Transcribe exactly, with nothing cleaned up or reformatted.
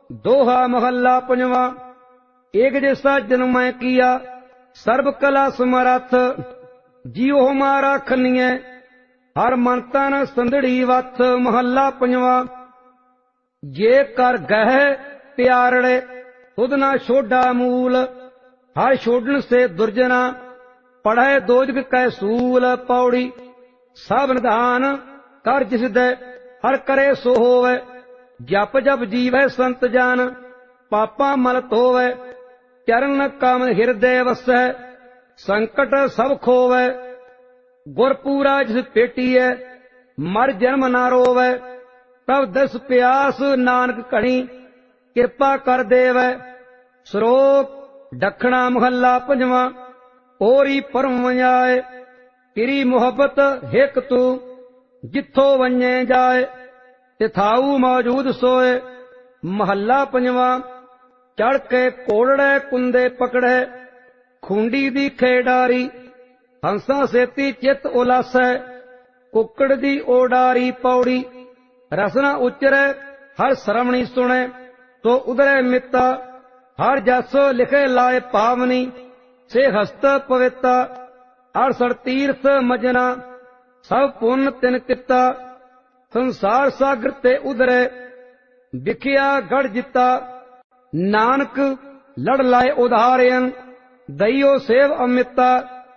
दोहा महला पंजवा। एक जैसा जन्म मैं किया सर्व कला समरथ, जियो हमारा खनिए हर मन तन संदड़ी वथ। महला पंजवा। जे कर गह प्यारड़े खुद ना छोड़ा मूल, हर छोड़न से दुर्जना पढ़े दोजग कै सूल। पौड़ी सब निधान कर जिस दे हर करे सो होवे, जप जप जीवै संत जान पापा मल धोवै। चरण कमल हृदय वसै संकट सब खोवै, गुरपूरा जिस पेटीए मर जन्म ना रोवै। तब दस प्यास नानक घणी कृपा कर देवै। श्लोक दखना महला पंजवा। ओरी परम आए तेरी मोहब्बत हिक तू, जिथो वन्ये जाए तिथाऊ मौजूद सोए। महला पंजवा। चढ़ के कोड़े कुंदे पकड़े खूंडी दी खेडारी, हंसा सेती चित उलासै कुकड़ दी ओडारी। पौड़ी रसना उचरे हर श्रवणी सुने, तो उदरे मिता हर जस लिखे लाए पावनी। से हस्त पविता अड़सठ तीर्थ मजना, सब पुन तिन किता। संसार सागर ते उदरे विखिया गढ़ जिता। नानक लड़ लाए उधारियन दईयो सेव अमिता।